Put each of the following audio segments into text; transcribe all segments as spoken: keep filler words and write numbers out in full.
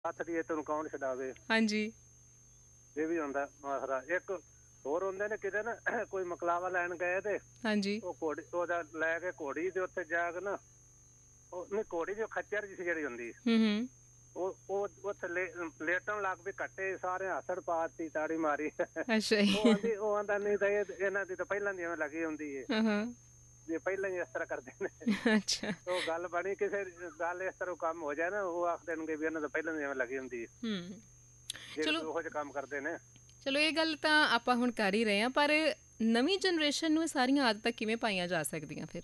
ਹੱਥ ਦੀ ਤੈਨੂੰ ਕੌਣ ਛਡਾਵੇ, ਹਾਂਜੀ ਇਹ ਵੀ ਹੁੰਦਾ ਮਾਸਰਾ। ਇੱਕ ਹੋਰ ਹੁੰਦੇ ਨੇ ਕਿਤੇ ਨਾ ਕੋਈ ਮਕਲਾਵਾ ਲੈਣ ਗਏ ਤੇ ਹਾਂਜੀ ਉਹ ਘੋੜੀ ਉਹਦਾ ਲੈ ਕੇ ਘੋੜੀ ਦੇ ਉੱਤੇ ਜਾ ਕੇ ਨਾ, ਉਹ ਨਹੀਂ ਘੋੜੀ ਦੀ ਖੱਚਰ ਜਿਹੀ ਜਿਹੜੀ ਹੁੰਦੀ ਹੂੰ ਹੂੰ ਉਹ ਉਹ ਉੱਥੇ ਲੇਟਣ ਲੱਗ ਪਈ, ਕੱਟੇ ਸਾਰੇ ਹੱਸੜ ਪਾਤੀ, ਤਾੜੀ ਮਾਰੀ। ਅੱਛਾ ਉਹ ਜੀ ਆਂਦੀ ਉਹ ਆਂਦਾ ਨਹੀਂ ਤਾਂ ਇਹ ਇਹਨਾਂ ਦੀ ਤਾਂ ਪਹਿਲਾਂ ਦੀ ਐਵੇਂ ਲੱਗੀ ਹੁੰਦੀ ਹੈ, ਹਾਂ ਹਾਂ ਜੇ ਪਹਿਲਾਂ ਹੀ ਇਸ ਤਰ੍ਹਾਂ ਕਰਦੇ ਨੇ। ਅੱਛਾ ਉਹ ਗੱਲ ਬਣੀ ਕਿਸੇ ਗੱਲ ਇਸ ਤਰ੍ਹਾਂ ਕੰਮ ਹੋ ਜਾਏ ਨਾ, ਉਹ ਆਖ ਦੇਣਗੇ ਵੀ ਇਹਨਾਂ ਤਾਂ ਪਹਿਲਾਂ ਦੀ ਐਵੇਂ ਲੱਗੀ ਹੁੰਦੀ ਹੈ, ਹੂੰ ਜਿਹੜੇ ਚਲੋ ਉਹੋ ਜਿਹੇ ਕੰਮ ਕਰਦੇ ਨੇ। ਚਲੋ ਇਹ ਗੱਲ ਤਾਂ ਆਪਾਂ ਹੁਣ ਕਰ ਹੀ ਰਹੇ ਹਾਂ, ਪਰ ਨਵੀਂ ਜਨਰੇਸ਼ਨ ਨੂੰ ਇਹ ਸਾਰੀਆਂ ਆਦਤਾਂ ਕਿਵੇਂ ਪਾਈਆਂ ਜਾ ਸਕਦੀਆਂ ਫਿਰ?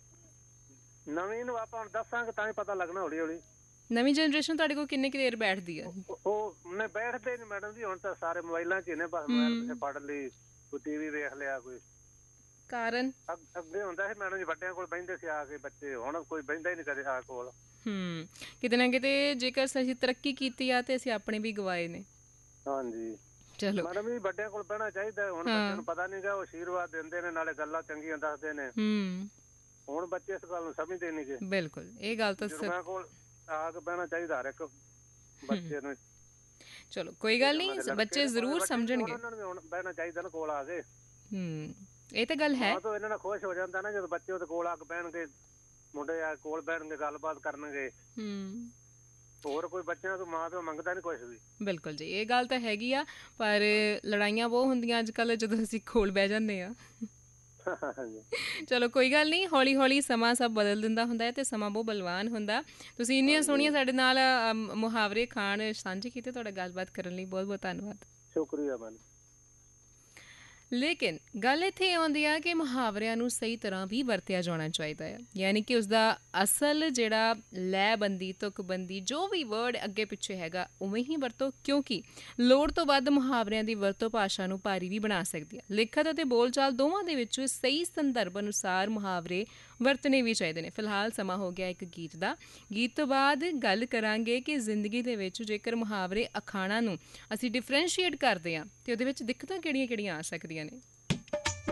ਨਵੀਂ ਨੂੰ ਆਪਾਂ ਹੁਣ ਦੱਸਾਂਗੇ ਤਾਂ ਹੀ ਪਤਾ ਲੱਗਣਾ ਹੌਲੀ ਹੌਲੀ। ਨਵੀਂ ਜਨਰੇਸ਼ਨ ਤੁਹਾਡੇ ਕੋਲ ਕਿੰਨੇ ਕੁ ਦੇਰ ਬੈਠਦੀ ਆ? ਉਹ ਨੇ ਬੈਠਦੇ ਨੀ ਮੈਡਮ ਜੀ, ਹੁਣ ਤਾਂ ਸਾਰੇ ਮੋਬਾਈਲਾਂ 'ਚ ਹੀ ਨੇ, ਬਸ ਮੋਬਾਈਲ ਪਿੱਛੇ ਪੜ੍ਹ ਲਈ, ਕੋਈ ਟੀ ਵੀ ਵੇਖ ਲਿਆ, ਕੋਈ ਕਾਰਨ? ਅੱਗੇ ਹੁੰਦਾ ਸੀ ਮੈਡਮ ਜੀ ਵੱਡਿਆਂ ਕੋਲ ਬਹਿੰਦੇ ਸੀ ਆ ਕੇ ਬੱਚੇ, ਹੁਣ ਕੋਈ ਬਹਿੰਦਾ ਹੀ ਨਹੀਂ ਕਦੇ ਆ ਕੋਲ। ਹੂੰ ਕਿਤੇ ਨਾ ਕਿਤੇ ਜੇਕਰ ਅਸੀਂ ਤਰੱਕੀ ਕੀਤੀ ਆ ਤੇ ਅਸੀਂ ਆਪਣੇ ਵੀ ਗਵਾਏ ਨੇ। ਹਾਂਜੀ ਚਲੋ ਮੈਡਮ ਜੀ ਵੱਡਿਆਂ ਕੋਲ ਬਹਿਣਾ ਚਾਹੀਦਾ, ਹੁਣ ਬੱਚਿਆਂ ਨੂੰ ਪਤਾ ਨੀ ਗਾ, ਉਹ ਆਸ਼ੀਰਵਾਦ ਦਿੰਦੇ ਨੇ ਨਾਲੇ ਗੱਲਾਂ ਚੰਗੀਆਂ ਦੱਸਦੇ ਨੇ। ਹੂੰ ਹੁਣ ਬੱਚੇ ਇਸ ਗੱਲ ਨੂੰ ਸਮਝਦੇ ਨੀ ਗੇ। ਬਿਲਕੁਲ ਇਹ ਗੱਲ ਤਾਂ ਬਜ਼ੁਰਗਾਂ ਕੋਲ ਆ ਕੇ ਬਹਿਣਾ ਚਾਹੀਦਾ ਹਰ ਇੱਕ ਬੱਚੇ ਨੂੰ। ਚਲੋ ਕੋਈ ਗੱਲ ਨਹੀਂ, ਬੱਚੇ ਜ਼ਰੂਰ ਸਮਝਣਗੇ। ਉਹਨਾਂ ਨੂੰ ਹੁਣ ਬਹਿਣਾ ਚਾਹੀਦਾ ਨਾ ਕੋਲ ਆ ਕੇ। ਹੂੰ ਇਹ ਤਾਂ ਗੱਲ ਹੈ। ਤਾਂ ਇਹਨਾਂ ਨਾਲ ਖੁਸ਼ ਹੋ ਜਾਂਦਾ ਨਾ ਜਦੋਂ ਬੱਚੇ ਉਹਦੇ ਕੋਲ ਆ ਕੇ ਬਹਿਣਗੇ, ਮੁੰਡੇ ਆ ਕੋਲ ਬਹਿਣਗੇ, ਗੱਲਬਾਤ ਕਰਨਗੇ। ਹੂੰ ਹੋਰ ਕੋਈ ਬੱਚਿਆਂ ਤੋਂ ਮਾਂ ਪਿਓ ਮੰਗਦਾ ਨੀ ਕੁਛ ਵੀ। ਬਿਲਕੁਲ ਜੀ ਇਹ ਗੱਲ ਤਾਂ ਹੈਗੀ ਆ, ਪਰ ਲੜਾਈਆਂ ਬਹੁਤ ਹੁੰਦੀਆਂ ਅੱਜ ਕੱਲ੍ਹ ਜਦੋਂ ਅਸੀਂ ਕੋਲ ਬਹਿ ਜਾਂਦੇ ਹਾਂ। ਚਲੋ ਕੋਈ ਗੱਲ ਨਹੀਂ, ਹੌਲੀ ਹੌਲੀ ਸਮਾਂ ਸਭ ਬਦਲ ਦਿੰਦਾ ਹੁੰਦਾ ਹੈ ਤੇ ਸਮਾਂ ਬਹੁਤ ਬਲਵਾਨ ਹੁੰਦਾ। ਤੁਸੀਂ ਇੰਨੀਆਂ ਸੋਹਣੀਆਂ ਸਾਡੇ ਨਾਲ ਮੁਹਾਵਰੇ ਖਾਣ ਸਾਂਝੇ ਕੀਤੇ, ਤੁਹਾਡਾ ਗੱਲਬਾਤ ਕਰਨ ਲਈ ਬਹੁਤ ਬਹੁਤ ਧੰਨਵਾਦ। ਸ਼ੁਕਰੀਆ ਮੈਮ। ਲੇਕਿਨ ਗੱਲ ਇੱਥੇ ਆਉਂਦੀ ਆ ਕਿ ਮੁਹਾਵਰਿਆਂ ਨੂੰ ਸਹੀ ਤਰ੍ਹਾਂ ਵੀ ਵਰਤਿਆ ਜਾਣਾ ਚਾਹੀਦਾ ਹੈ, ਯਾਨੀ ਕਿ ਉਸਦਾ ਅਸਲ ਜਿਹੜਾ ਲੈਅਬੰਦੀ, ਤੁਕਬੰਦੀ, ਜੋ ਵੀ ਵਰਡ ਅੱਗੇ ਪਿੱਛੇ ਹੈਗਾ ਉਵੇਂ ਹੀ ਵਰਤੋ, ਕਿਉਂਕਿ ਲੋੜ ਤੋਂ ਵੱਧ ਮੁਹਾਵਰਿਆਂ ਦੀ ਵਰਤੋਂ ਭਾਸ਼ਾ ਨੂੰ ਭਾਰੀ ਵੀ ਬਣਾ ਸਕਦੀ ਹੈ। ਲਿਖਤ ਅਤੇ ਬੋਲਚਾਲ ਦੋਵਾਂ ਦੇ ਵਿੱਚ ਸਹੀ ਸੰਦਰਭ ਅਨੁਸਾਰ ਮੁਹਾਵਰੇ ਵਰਤਣੇ ਵੀ ਚਾਹੀਦੇ ਨੇ। ਫਿਲਹਾਲ ਸਮਾਂ ਹੋ ਗਿਆ ਇੱਕ ਗੀਤ ਦਾ। ਗੀਤ ਤੋਂ ਬਾਅਦ ਗੱਲ ਕਰਾਂਗੇ ਕਿ ਜ਼ਿੰਦਗੀ ਦੇ ਵਿੱਚ ਜੇਕਰ ਮੁਹਾਵਰੇ ਅਖਾਣਾਂ ਨੂੰ ਅਸੀਂ ਡਿਫਰੈਂਸ਼ੀਏਟ ਕਰਦੇ ਹਾਂ ਤੇ ਉਹਦੇ ਵਿੱਚ ਦਿੱਕਤਾਂ ਕਿਹੜੀਆਂ ਕਿਹੜੀਆਂ ਆ ਸਕਦੀਆਂ ਨੇ।